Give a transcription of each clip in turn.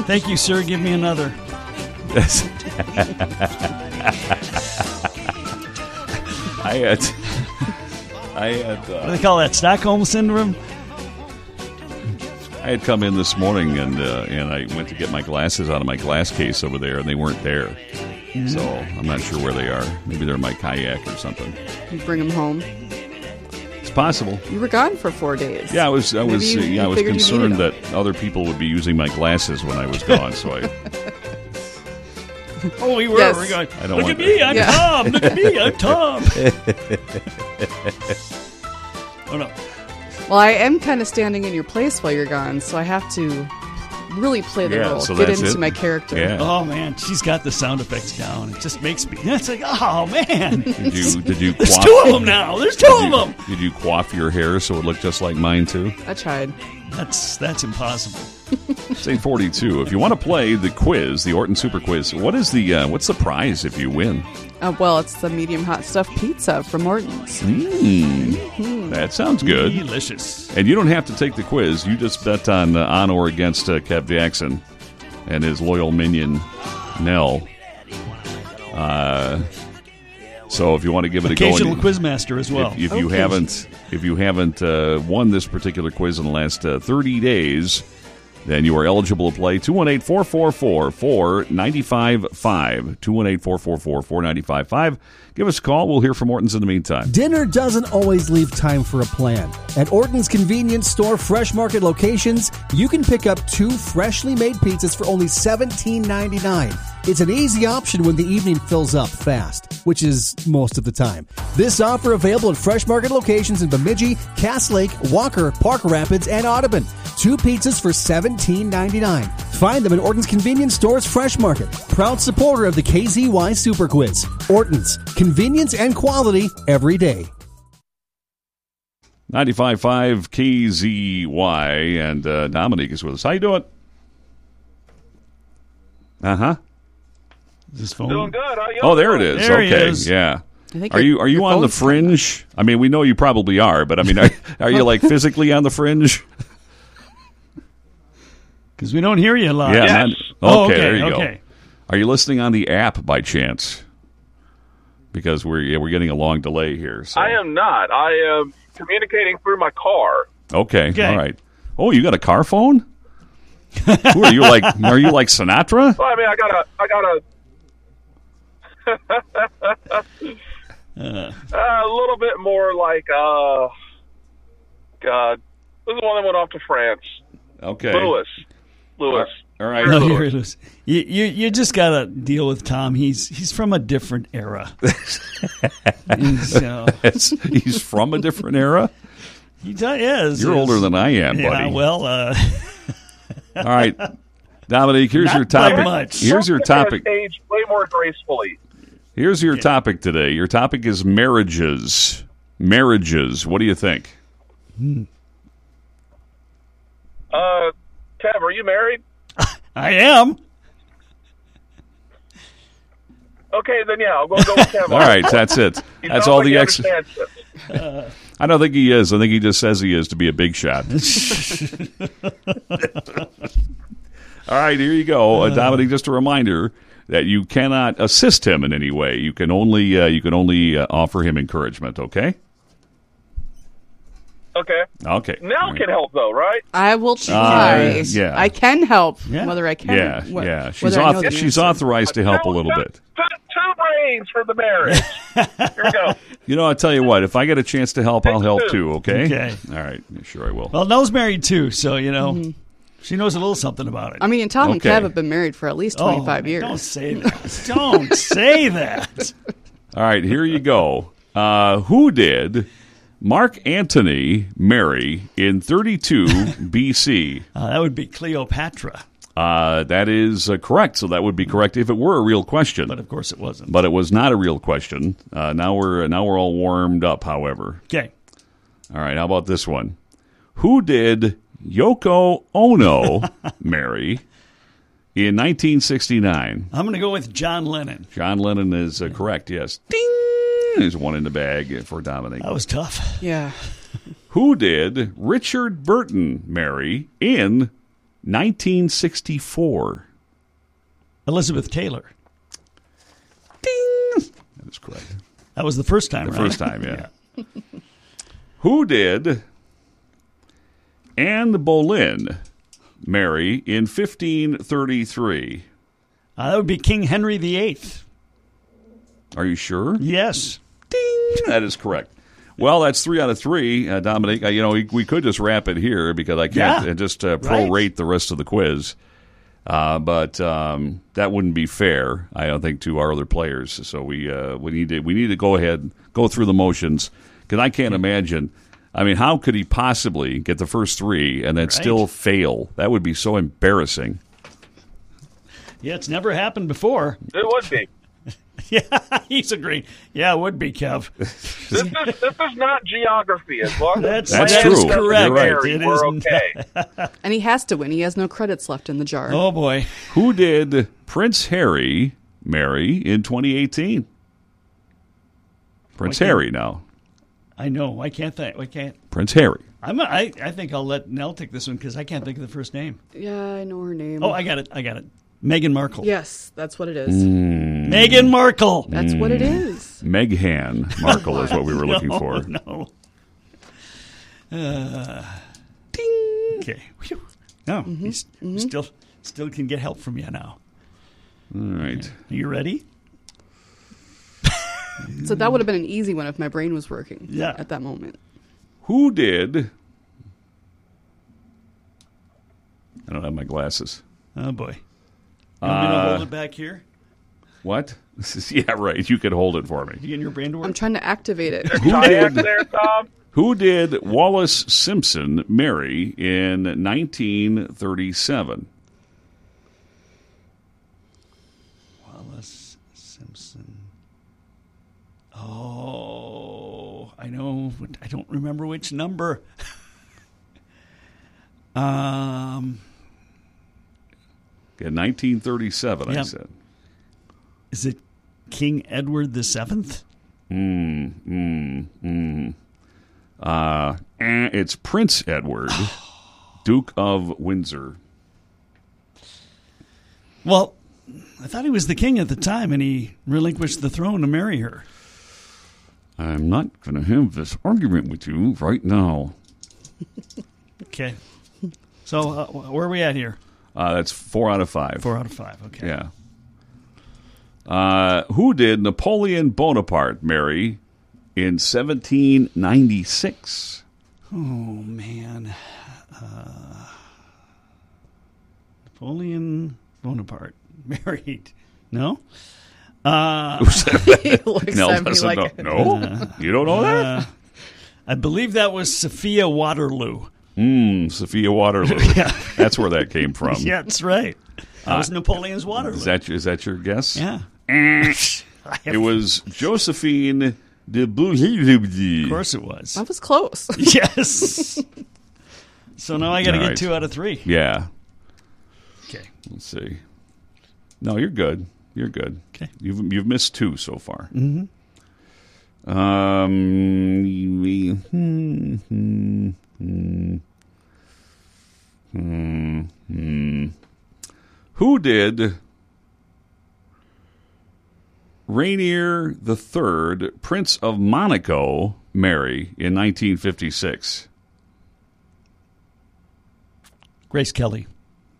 Thank you, sir. Give me another. I had. What do they call that? Stockholm syndrome. I had come in this morning and I went to get my glasses out of my glass case over there, and they weren't there. Mm-hmm. So I'm not sure where they are. Maybe they're in my kayak or something. You bring them home. It's possible. You were gone for 4 days. Yeah, I was concerned that other people would be using my glasses when I was gone. So I. Oh, we were. Yes. We're going. I don't Look want at me, I'm Yeah. Tom. Look at me, I'm Tom. Oh no. Well, I am kind of standing in your place while you're gone, so I have to really play the role, so get that's into it. my character. Yeah. Oh man, she's got the sound effects down. It just makes me. It's like, oh man. Did you? There's quaff, two of them now. There's two of them. Did you coif your hair so it looked just like mine too? I tried. That's impossible. 8:42. If you want to play the quiz, the Orton Super Quiz, what's the prize if you win? Well, it's the medium hot stuffed pizza from Morton's. That sounds good. Delicious. And you don't have to take the quiz. You just bet on or against Kev Jackson and his loyal minion Nell. So if you want to give it a go, Occasional quizmaster as well. If you haven't won this particular quiz in the last 30 days, then you are eligible to play. 218-444-4955. 218-444-4955. Give us a call. We'll hear from Orton's in the meantime. Dinner doesn't always leave time for a plan. At Orton's convenience store Fresh Market locations, you can pick up 2 freshly made pizzas for only $17.99. It's an easy option when the evening fills up fast, which is most of the time. This offer available at Fresh Market locations in Bemidji, Cass Lake, Walker, Park Rapids, and Audubon. 2 pizzas for $17.99. Find them at Orton's convenience stores Fresh Market. Proud supporter of the KZY Super Quiz. Orton's, convenience and quality every day. 95.5 KZY, and Dominique is with us. How you doing? Uh-huh. Is this phone? Doing good. How you? Oh, there it is. There he Okay, is. yeah. I think Are you your on the phone's fringe? I mean, we know you probably are, but I mean, are you like physically on the fringe? Because we don't hear you a lot. Yeah. Yes. Okay, there you go. Okay. Are you listening on the app by chance? Because we're getting a long delay here. So. I am not. I am communicating through my car. Okay. Okay. All right. Oh, you got a car phone? Who are you like? Are you like Sinatra? Well, I mean, I got a little bit more like, God, this is the one that went off to France. Okay. Louis. All right. No, here it is. You just got to deal with Tom. He's from a different era. He's from a different era. He is. You're older than I am, buddy. Yeah, well, All right, Dominique. Here's Not your topic. by much. Here's your topic. Aged way more gracefully. Here's your topic today. Your topic is marriages. Marriages. What do you think? Kev, are you married? I am. Okay, then yeah, I'll go with Kev. All right, that's it. He That's sounds all like the he ex. understands this. I don't think he is. I think he just says he is to be a big shot. All right, here you go, Dominic. Just a reminder that you cannot assist him in any way. You can only offer him encouragement. Okay. Okay. Okay. Now can help, though, right? I will try. yeah. I can help. Yeah. Whether I can. Yeah. whether She's I know the she's answer. authorized to help a little bit. Two brains for the marriage. Here we go. You know, I'll tell you what. If I get a chance to help, I'll help too. Okay. Okay. All right. Sure, I will. Well, No's married too, so she knows a little something about it. I mean, Tom and Okay. Kev have been married for at least 25 years. Don't say that. Don't say that. All right. Here you go. Who did Mark Antony marry in 32 BC? That would be Cleopatra, That is correct. So that would be correct if it were a real question. but of course it wasn't. But it was not a real question. Now we're all warmed up. However, Okay. all right. How about this one? Who did Yoko Ono marry in 1969? I'm going to go with John Lennon. John Lennon is correct. Yes. Ding. There's one in the bag for Dominic. That was tough. Yeah. Who did Richard Burton marry in 1964. Elizabeth Taylor. Ding! That is correct. That was the first time, The right? first time, yeah. Who did Anne Boleyn marry in 1533? That would be King Henry VIII. Are you sure? Yes. Ding! That is correct. Well, that's 3 out of 3, Dominic. We could just wrap it here because I can't just prorate the rest of the quiz. But that wouldn't be fair, I don't think, to our other players. So we need to go ahead, go through the motions, because I can't imagine. I mean, how could he possibly get the first 3 and then still fail? That would be so embarrassing. Yeah, it's never happened before. It would be. Yeah, he's agreeing. Yeah, it would be, Kev. This is not geography. As long as That's true. Is correct. You're right. It we're is okay. And he has to win. He has no credits left in the jar. Oh, boy. Who did Prince Harry marry in 2018? Prince Harry now. I know. Why can't that? Why can't? Prince Harry. I think I'll let Nell take this one because I can't think of the first name. Yeah, I know her name. Oh, I got it. Meghan Markle. Yes, that's what it is. Meghan Markle. That's what it is. Meghan Markle is what we were looking for. No. Ding. Okay. Whew. No, we still can get help from you now. All right. Are you ready? So that would have been an easy one if my brain was working Yeah. at that moment. Who did... I don't have my glasses. Oh, boy. You want me to hold it back here? What? Yeah, right. You could hold it for me. You getting your brain to work? I'm trying to activate it. Kayak there, Tom? Who did Wallace Simpson marry in 1937? Wallace Simpson. Oh, I know. I don't remember which number. Yeah, 1937, I Yep. said. Is it King Edward the Seventh? It's Prince Edward, Duke of Windsor. Well, I thought he was the king at the time, and he relinquished the throne to marry her. I'm not going to have this argument with you right now. Okay. So where are we at here? That's 4 out of 5. 4 out of 5. Okay. Yeah. Who did Napoleon Bonaparte marry in 1796? Oh, man. Napoleon Bonaparte married. No? He looks Nell at me doesn't like, know. No? You don't know that? I believe that was Sophia Waterloo. Sophia Waterloo. That's where that came from. Yeah, that's right. That was Napoleon's Waterloo. Is that your guess? Yeah. It was Josephine de Beauharnais. Of course it was. that was close. Yes. So now I got to All get right. 2 out of 3. Yeah. Okay. Let's see. No, you're good. You're good. Okay. You've missed 2 so far. Mm-hmm. Who did Rainier III, Prince of Monaco, marry in 1956? Grace Kelly.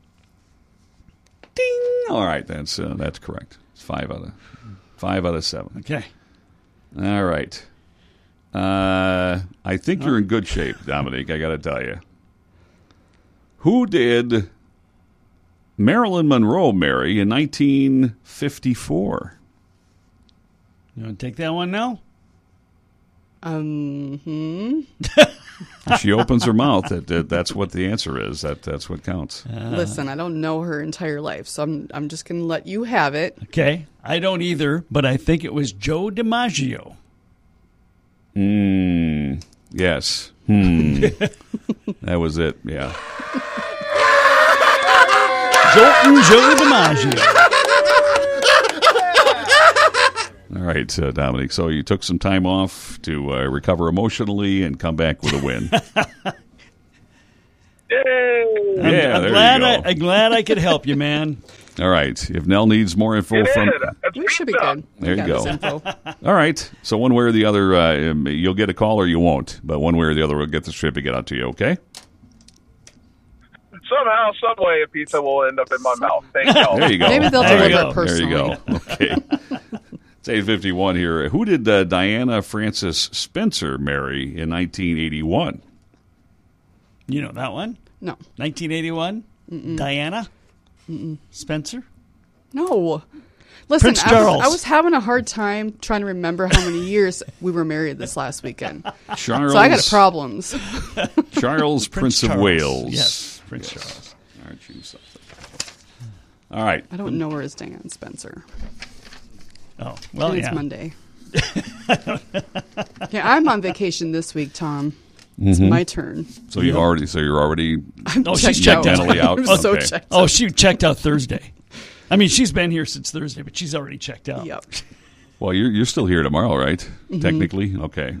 Ding! All right, that's correct. It's 5 out of 7. Okay. All right. I think you're in good shape, Dominique, I got to tell you. Who did Marilyn Monroe marry in 1954? You want to take that one now? She opens her mouth. That's what the answer is. That's what counts. Listen, I don't know her entire life, so I'm just going to let you have it. Okay. I don't either, but I think it was Joe DiMaggio. Yes. That was it. Yeah. Jolton Joe DiMaggio. All right, Dominic. So you took some time off to recover emotionally and come back with a win. Yay! Yeah, there you go. I'm glad I could help you, man. All right. If Nell needs more info from... We should be good. There you go. This info. All right. So one way or the other, you'll get a call or you won't. But one way or the other, we'll get the strip to get out to you, okay? Somehow, some way, a pizza will end up in my mouth. Thank you. There you go. Maybe they'll There you deliver go. it personally. There you go. Okay. It's 8:51 here. Who did Diana Frances Spencer marry in 1981? You know that one? No. 1981? Diana? Spencer? No. Listen, Prince Charles. I was having a hard time trying to remember how many years we were married this last weekend. Charles. So I got problems. Charles, Prince of Charles. Wales. Yes, Prince Charles. Aren't you something? All right. I don't know where is Dan Spencer. Oh, well, Maybe yeah. it's Monday. Yeah, I'm on vacation this week, Tom. It's Mm-hmm. my turn. So you're already I'm Oh, she's checked checked out. mentally out? I'm so Okay. checked Oh, out. she checked out Thursday. I mean, she's been here since Thursday, but she's already checked out. Yep. Well, you're still here tomorrow, right? Mm-hmm. Technically, okay.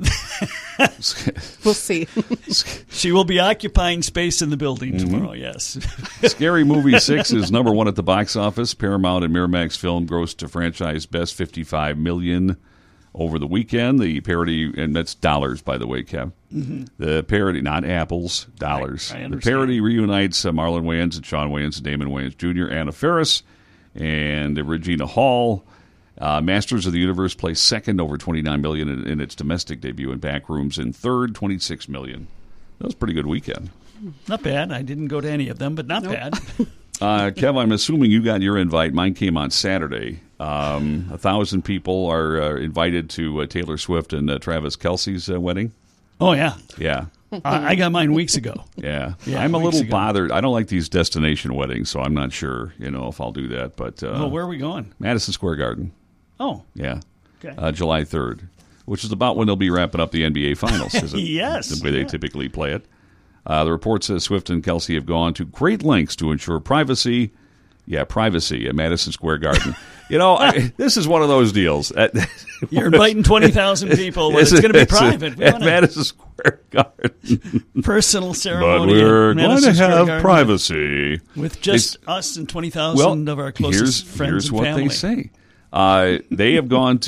We'll see. She will be occupying space in the building Mm-hmm. tomorrow, yes. Scary Movie 6 is number one at the box office. Paramount and Miramax film grossed to franchise best $55 million over the weekend. The parody, and that's dollars, by the way, Kev. Mm-hmm. The parody, not apples, dollars. I The understand. parody reunites Marlon Wayans and Sean Wayans and Damon Wayans Jr., Anna Faris, and Regina Hall. Masters of the Universe placed second, over $29 million in its domestic debut, and Backrooms in third, $26 million. That was a pretty good weekend. Not bad. I didn't go to any of them, but not bad. Kev, I'm assuming you got your invite. Mine came on Saturday. 1,000 people are invited to Taylor Swift and Travis Kelce's wedding. Oh, yeah. Yeah. I got mine weeks ago. Yeah. Yeah, I'm a weeks little ago. bothered. I don't like these destination weddings, so I'm not sure, if I'll do that. But Well, where are we going? Madison Square Garden. Oh, Yeah. okay. July 3rd, which is about when they'll be wrapping up the NBA Finals. Isn't it? Yes. The way they typically play it. The report says Swift and Kelsey have gone to great lengths to ensure privacy. Yeah, privacy at Madison Square Garden. This is one of those deals. You're inviting 20,000 people. Well, it's going to be private. We At want Madison Square Garden. a personal But ceremony. we're at going Madison to Square have Garden privacy. with just us and 20,000 of our closest friends here's and what family. they say. They have gone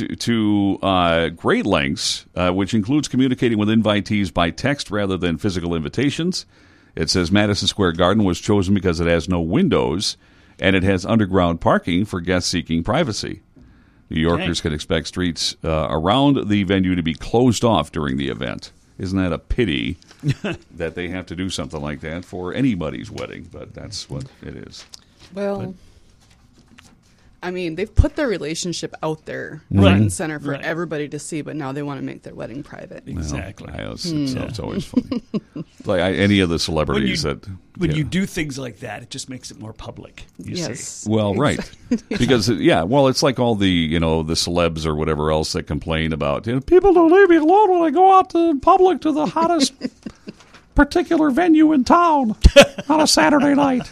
to great lengths, which includes communicating with invitees by text rather than physical invitations. It says Madison Square Garden was chosen because it has no windows and it has underground parking for guests seeking privacy. New Yorkers can expect streets around the venue to be closed off during the event. Isn't that a pity that they have to do something like that for anybody's wedding? But that's what it is. Well, I mean, they've put their relationship out there Mm-hmm. front and center for Right. everybody to see, but now they want to make their wedding private. Exactly. It's always funny. Like any of the celebrities When you do things like that, it just makes it more public. You see. Yes. Well, right. Because, it's like all the, the celebs or whatever else that complain about, people don't leave me alone when I go out to public to the hottest particular venue in town on a Saturday night.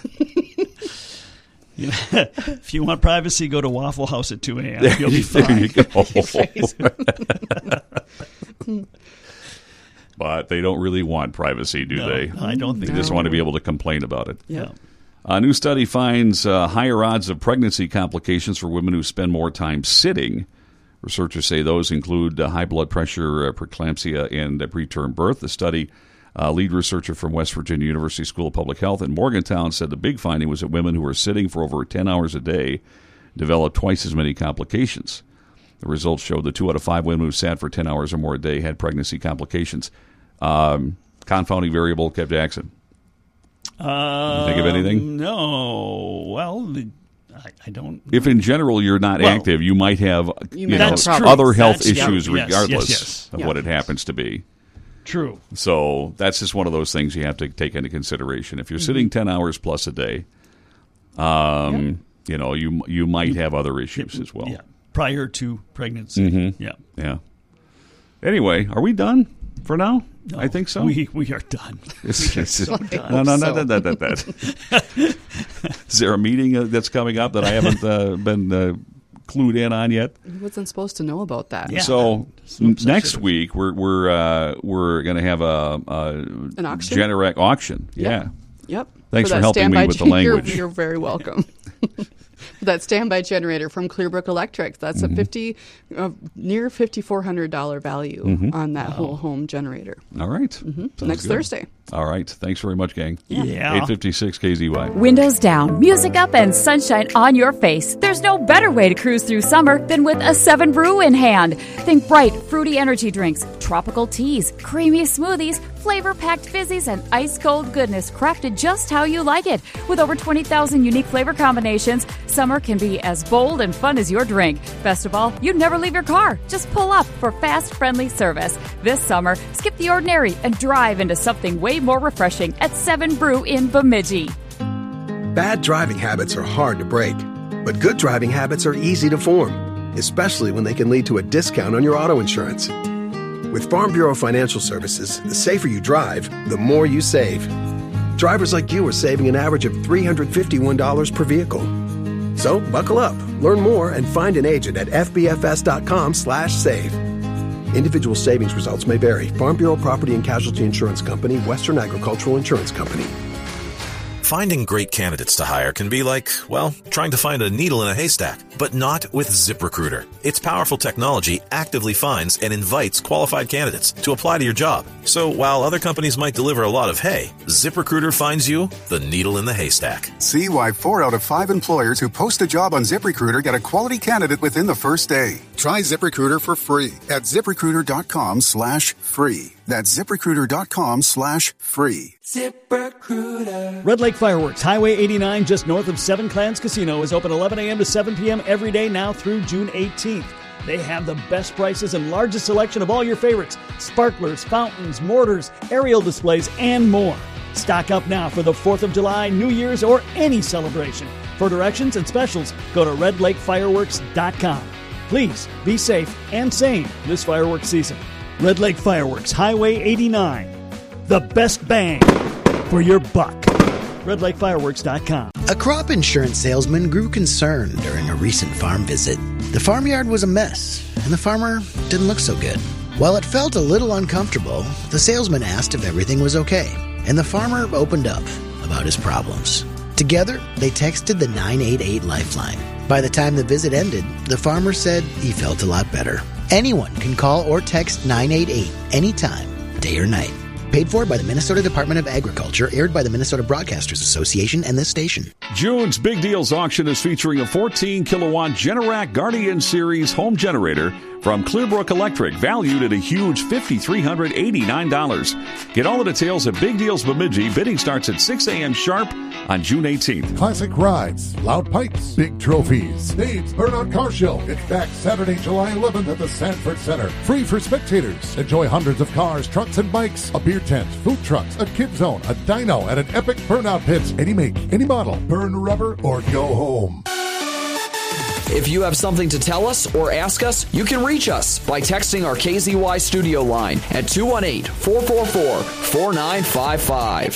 If you want privacy, go to Waffle House at 2 a.m. You'll be There fine. you go. But they don't really want privacy, do No, they? I don't think They just No. want to be able to complain about it. Yeah. A new study finds higher odds of pregnancy complications for women who spend more time sitting. Researchers say those include high blood pressure, preeclampsia, and preterm birth. The study, lead researcher from West Virginia University School of Public Health in Morgantown, said the big finding was that women who were sitting for over 10 hours a day developed twice as many complications. The results showed that 2 out of 5 women who sat for 10 hours or more a day had pregnancy complications. Confounding variable, Kev Jackson. Think of anything? No. Well, I don't. If in general you're not Well, active, you might have You might have That's true. other health That's true. issues Yes, regardless yes. of Yeah. what it happens to be. True. So that's just one of those things you have to take into consideration. If you're sitting 10 hours plus a day, you might have other issues as well. Yeah. Prior to pregnancy. Mm-hmm. Yeah. Yeah. Anyway, are we done for now? No, I think so. We are done. No. Is there a meeting that's coming up that I haven't been clued in on yet? I wasn't supposed to know about that. Yeah. So Some such next shit. week we're going to have An auction? Generac auction. Yep. Yeah. Yep. Thanks for helping me with the language. You're very welcome. That standby generator from Clearbrook Electric. That's a near $5,400 value on that whole home generator. All right. Next good. Thursday. All right. Thanks very much, gang. Yeah. 856 KZY. Windows down, music up, and sunshine on your face. There's no better way to cruise through summer than with a 7 Brew in hand. Think bright, fruity energy drinks, tropical teas, creamy smoothies, flavor-packed fizzies, and ice-cold goodness crafted just how you like it. With over 20,000 unique flavor combinations, summer can be as bold and fun as your drink. Best of all, you never leave your car. Just pull up for fast, friendly service. This summer, skip the ordinary and drive into something way more refreshing at 7 Brew in Bemidji. Bad driving habits are hard to break, but good driving habits are easy to form, especially when they can lead to a discount on your auto insurance. With Farm Bureau Financial Services, the safer you drive, the more you save. Drivers like you are saving an average of $351 per vehicle. So buckle up, learn more, and find an agent at fbfs.com/save. Individual savings results may vary. Farm Bureau Property and Casualty Insurance Company, Western Agricultural Insurance Company. Finding great candidates to hire can be like, well, trying to find a needle in a haystack, but not with ZipRecruiter. Its powerful technology actively finds and invites qualified candidates to apply to your job. So while other companies might deliver a lot of hay, ZipRecruiter finds you the needle in the haystack. See why 4 out of 5 employers who post a job on ZipRecruiter get a quality candidate within the first day. Try ZipRecruiter for free at ZipRecruiter.com/free. That's ZipRecruiter.com/free. ZipRecruiter. Red Lake Fireworks, Highway 89, just north of Seven Clans Casino, is open 11 a.m. to 7 p.m. every day now through June 18th. They have the best prices and largest selection of all your favorites: sparklers, fountains, mortars, aerial displays, and more. Stock up now for the 4th of July, New Year's, or any celebration. For directions and specials, go to redlakefireworks.com. Please be safe and sane this fireworks season. Red Lake Fireworks, Highway 89. The best bang for your buck. RedLakeFireworks.com. A crop insurance salesman grew concerned during a recent farm visit. The farmyard was a mess, and the farmer didn't look so good. While it felt a little uncomfortable, the salesman asked if everything was okay, and the farmer opened up about his problems. Together, they texted the 988 Lifeline. By the time the visit ended, the farmer said he felt a lot better. Anyone can call or text 988 anytime, day or night. Paid for by the Minnesota Department of Agriculture, aired by the Minnesota Broadcasters Association and this station. June's Big Deals auction is featuring a 14-kilowatt Generac Guardian Series home generator from Clearbrook Electric, valued at a huge $5,389. Get all the details at Big Deals Bemidji. Bidding starts at 6 a.m. sharp on June 18th. Classic rides, loud pipes, big trophies. Dave's Burnout Car Show. It's back Saturday, July 11th at the Sanford Center. Free for spectators. Enjoy hundreds of cars, trucks, and bikes, a beer tent, food trucks, a kid zone, a dyno, and an epic burnout pit. Any make, any model. Burn rubber or go home. If you have something to tell us or ask us, you can reach us by texting our KZY studio line at 218-444-4955.